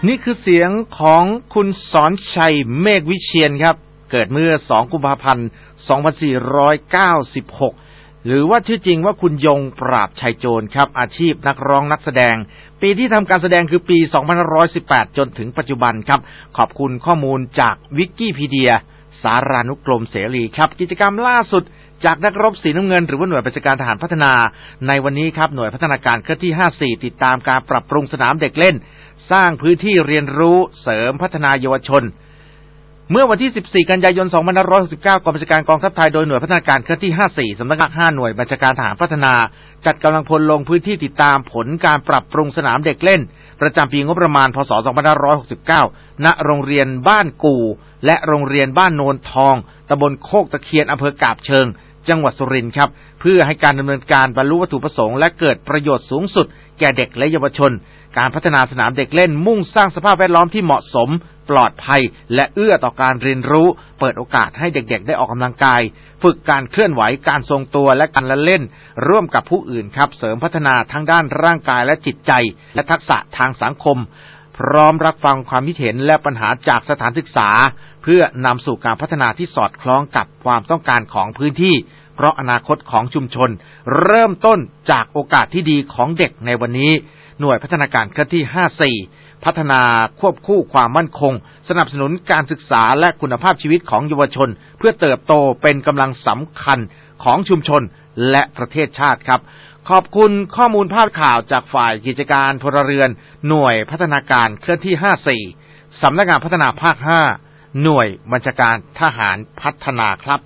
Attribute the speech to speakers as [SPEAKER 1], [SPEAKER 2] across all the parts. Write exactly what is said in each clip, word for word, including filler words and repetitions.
[SPEAKER 1] นี่คือเสียงของคุณสอนชัยเมฆวิเชียรครับเกิดเมื่อสองกุมภาพันธ์สองพันสี่ร้อยเก้าสิบหกหรือว่าชื่อจริงว่าคุณยงปราบชัยโจรครับอาชีพนักร้องนักแสดงปีที่ทำการแสดงคือปีสองพันห้าร้อยสิบแปดจนถึงปัจจุบันครับขอบคุณข้อมูลจากวิกิพีเดียสารานุกรมเสรีครับกิจกรรมล่าสุดจากนักรบสีน้ำเงินหรือว่าหน่วยบัญชาการทหารพัฒนาในวันนี้ครับหน่วยพัฒนาการเคลื่อนที่ห้าสิบสี่ติดตามการปรับปรุงสนามเด็กเล่นสร้างพื้นที่เรียนรู้เสริมพัฒนาเยาวชนเมื่อวันที่สิบสี่กันยายนสองพันห้าร้อยหกสิบเก้ากองบัญชาการกองทัพไทยโดยหน่วยพัฒนาการเคลื่อนที่ห้าสิบสี่สำนักงานห้าหน่วยบัญชาการทหารพัฒนาจัดกำลังพลลงพื้นที่ติดตามผลการปรับปรุงสนามเด็กเล่นประจำปีงบประมาณพ.ศ. สองพันห้าร้อยหกสิบเก้าณโรงเรียนบ้านกู่และโรงเรียนบ้านโนนทองตำบลโคกตะเคียนอำเภอกาบเชิงจังหวัดสุรินทร์ครับเพื่อให้การดำเนินการบรรลุวัตถุประสงค์และเกิดประโยชน์สูงสุดแก่เด็กและเยาวชนการพัฒนาสนามเด็กเล่นมุ่งสร้างสภาพแวดล้อมที่เหมาะสมปลอดภัยและเอื้อต่อการเรียนรู้เปิดโอกาสให้เด็กๆได้ออกกำลังกายฝึกการเคลื่อนไหวการทรงตัวและการละเล่นร่วมกับผู้อื่นครับเสริมพัฒนาทั้งด้านร่างกายและจิตใจและทักษะทางสังคมพร้อมรับฟังความคิดเห็นและปัญหาจากสถานศึกษาเพื่อนำสู่การพัฒนาที่สอดคล้องกับความต้องการของพื้นที่เพราะอนาคตของชุมชนเริ่มต้นจากโอกาสที่ดีของเด็กในวันนี้หน่วยพัฒนาการเคลื่อนที่ห้าสิบสี่พัฒนาควบคู่ความมั่นคงสนับสนุนการศึกษาและคุณภาพชีวิตของเยาวชนเพื่อเติบโตเป็นกำลังสำคัญของชุมชนและประเทศชาติครับขอบคุณข้อมูลภาพข่าวจากฝ่ายกิจการพลเรือนหน่วยพัฒนาการเคลื่อนที่ห้าสิบสี่สำนักงานพัฒนาภาคห้าหน่วยบัญชาการทหารพัฒนาครับ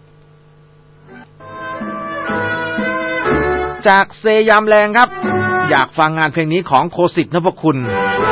[SPEAKER 1] จากเซยามแรงครับอยากฟังงานเพลงนี้ของโคสิทธิ์นพคุณ